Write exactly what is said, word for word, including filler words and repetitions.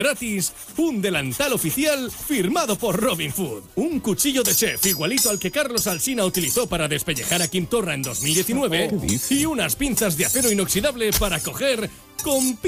Gratis, un delantal oficial firmado por Robin Hood. Un cuchillo de chef igualito al que Carlos Alsina utilizó para despellejar a Quim Torra en dos mil diecinueve. Y unas pinzas de acero inoxidable para coger con